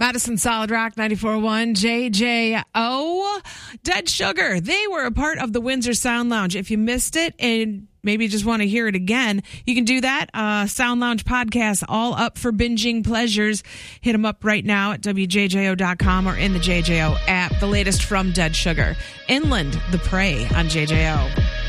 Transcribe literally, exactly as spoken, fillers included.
Madison Solid Rock ninety-four point one, J J O. Dead Sugar, they were a part of the Windsor Sound Lounge. If you missed it and maybe just want to hear it again, you can do that. Uh, Sound Lounge podcast, all up for binging pleasures. Hit them up right now at W J J O dot com or in the J J O app. The latest from Dead Sugar. Inland, The Prey on J J O.